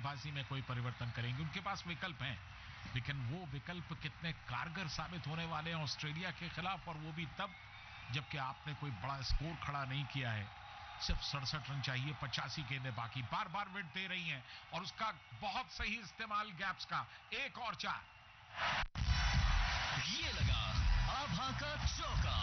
गेंदबाजी में कोई परिवर्तन करेंगे। उनके पास विकल्प हैं, लेकिन वो विकल्प कितने कारगर साबित होने वाले हैं ऑस्ट्रेलिया के खिलाफ, और वो भी तब जबकि आपने कोई बड़ा स्कोर खड़ा नहीं किया है। सिर्फ 67 रन चाहिए, 85 गेंदें बाकी। बार बार विकेट दे रही हैं और उसका बहुत सही इस्तेमाल गैप्स का। एक और 4। ये लगा आभा का चौका।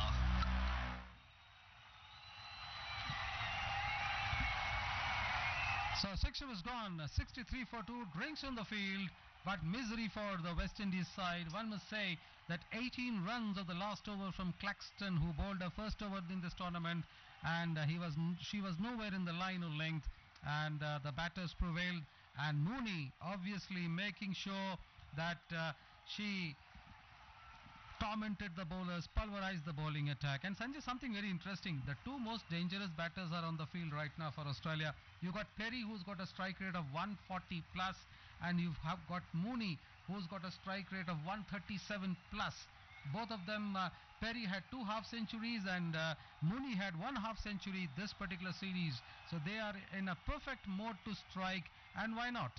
So 6 was gone, 63 for 2, drinks on the field, but misery for the West Indies side. One must say that 18 runs of the last over from Claxton, who bowled her first over in this tournament, and she was nowhere in the line of length, and the batters prevailed, and Mooney obviously making sure that she tormented the bowlers, pulverized the bowling attack. And Sanjay, something very interesting, the two most dangerous batters are on the field right now for Australia. You got Perry, who's got a strike rate of 140 plus, and you have got Mooney, who's got a strike rate of 137 plus. Both of them, Perry had 2 half centuries and Mooney had 1 half century this particular series. So they are in a perfect mode to strike, and why not?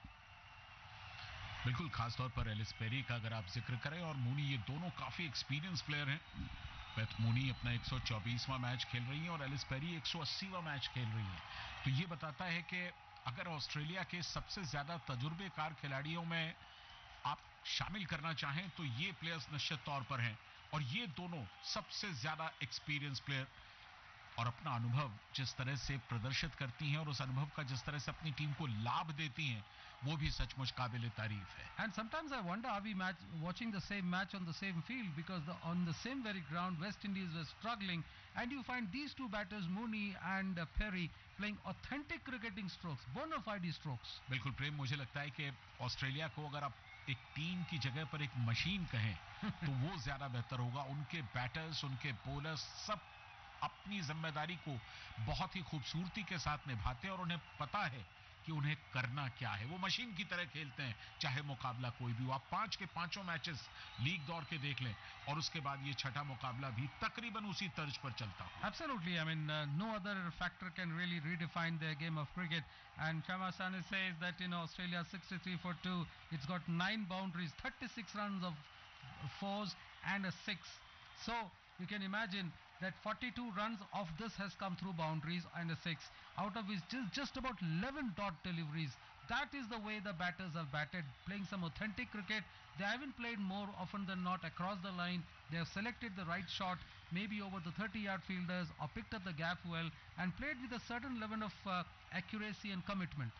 बिल्कुल, खासतौर पर Ellyse Perry का अगर आप जिक्र करें और Mooney, ये दोनों काफी एक्सपीरियंस प्लेयर हैं। बेथ मूनी अपना 124वां मैच खेल रही हैं और एलिस पेरी 180वां मैच खेल रही हैं। तो ये बताता है कि अगर ऑस्ट्रेलिया के सबसे ज्यादा तजुर्बेकार खिलाड़ियों में आप शामिल करना चाहें तो ये प्लेयर्स निश्चित तौर पर हैं, और ये दोनों सबसे ज्यादा एक्सपीरियंस प्लेयर, और अपना अनुभव जिस तरह से प्रदर्शित करती हैं और उस अनुभव का जिस तरह से अपनी टीम को लाभ देती हैं, वो भी सचमुच काबिल तारीफ है। And sometimes I wonder, are we watching the same match on the same field, because on the same very ground West Indies were struggling, and you find these two batters Mooney and Perry playing authentic cricketing strokes, bona fide strokes. बिल्कुल प्रेम, मुझे लगता है कि Australia को अगर आप एक team की जगह पर एक मशीन कहें तो वो ज्यादा बेहतर होगा। उनके बैटर्स, उनके बॉलर्स सब अपनी जिम्मेदारी को बहुत ही खूबसूरती के साथ निभाते हैं और उन्हें पता है कि उन्हें करना क्या है। वो मशीन की तरह खेलते हैं, चाहे मुकाबला कोई भी हो। आप 5 के 5 मैचेस लीग दौर के देख लें और उसके बाद ये छठा मुकाबला भी तकरीबन उसी तर्ज पर चलता है। Absolutely, I mean no other factor can really redefine the game of cricket. And Shama Sane says that Australia 63 for 2, it's got 9 boundaries, 36 runs of 4s and a 6. So you can imagine that 42 runs of this has come through boundaries and a 6, out of which just about 11 dot deliveries. That is the way the batters have batted, playing some authentic cricket. They haven't played more often than not across the line. They have selected the right shot, maybe over the 30-yard fielders, or picked up the gap well and played with a certain level of accuracy and commitment.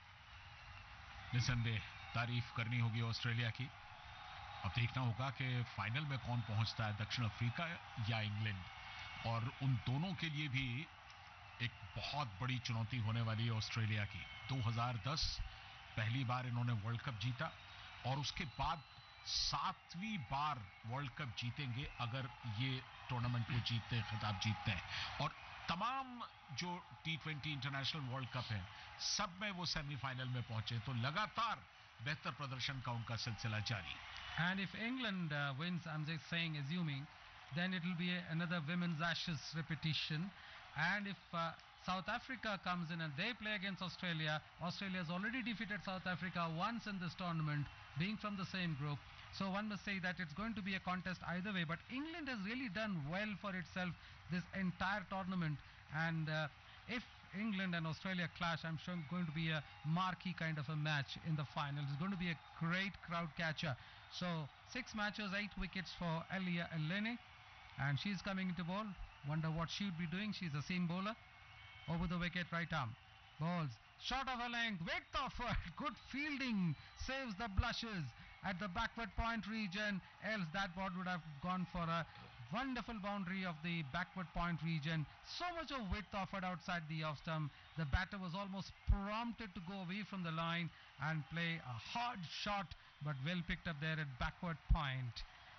निसंदेह तारीफ करनी होगी Australia की। अब देखना होगा कि final में कौन पहुंचता है, दक्षिण अफ्रीका या इंग्लैंड, और उन दोनों के लिए भी एक बहुत बड़ी चुनौती होने वाली है ऑस्ट्रेलिया की। 2010 पहली बार इन्होंने वर्ल्ड कप जीता और उसके बाद 7वीं बार वर्ल्ड कप जीतेंगे अगर ये टूर्नामेंट को जीतते हैं, खिताब जीतते हैं। और तमाम जो T20 इंटरनेशनल वर्ल्ड कप है सब में वो सेमीफाइनल में पहुंचे, तो लगातार बेहतर प्रदर्शन का उनका सिलसिला जारी। And if England wins, I'm just saying, assuming, then it will be another women's Ashes repetition. And if South Africa comes in and they play against Australia, Australia has already defeated South Africa once in this tournament, being from the same group. So one must say that it's going to be a contest either way. But England has really done well for itself this entire tournament. And if England and Australia clash, I'm sure going to be a marquee kind of a match in the final. It's going to be a great crowd catcher. So 6 matches, 8 wickets for Elia Eleni, and she's coming into bowl. Wonder what she would be doing. She's a seam bowler. Over the wicket, right arm balls short of a length, width of good fielding, saves the blushes at the backward point region, else that ball would have gone for a wonderful boundary of the backward point region. So much of width offered outside the off stump, the batter was almost prompted to go away from the line and play a hard shot, but well picked up there at backward point.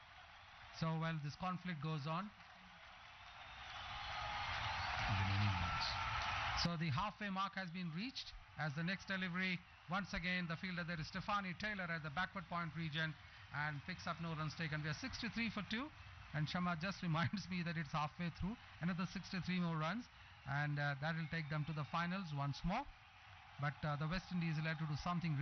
So well, this conflict goes on. So the halfway mark has been reached as the next delivery. Once again, the fielder there is Stephanie Taylor at the backward point region and picks up no runs taken. We are 63 for 2, and Shama just reminds me that it's halfway through. Another 63 more runs, and that will take them to the finals once more. But the West Indies will have to do something